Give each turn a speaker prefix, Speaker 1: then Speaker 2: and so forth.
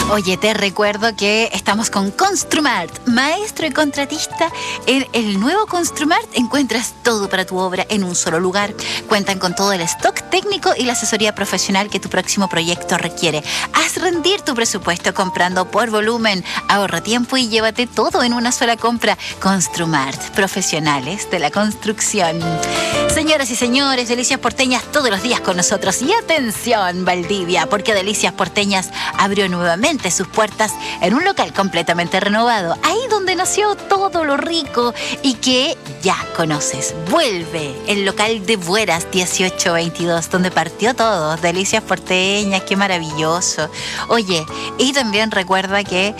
Speaker 1: Oye, te recuerdo que estamos con Construmart, maestro y contratista. En el nuevo Construmart encuentras todo para tu obra en un solo lugar. Cuentan con todo el stock técnico y la asesoría profesional que tu próximo proyecto requiere. Haz rendir tu presupuesto comprando por volumen. Ahorra tiempo y llévate todo en una sola compra. Construmart, profesionales de la construcción. Señoras y señores, Delicias Porteñas todos los días con nosotros. Y atención, Valdivia, porque Delicias Porteñas abrió nuevamente sus puertas en un local completamente renovado, ahí donde nació todo lo rico y que ya conoces. Vuelve el local de Bueras 1822, donde partió todo. Delicias Porteñas, qué maravilloso. Oye, y también recuerda que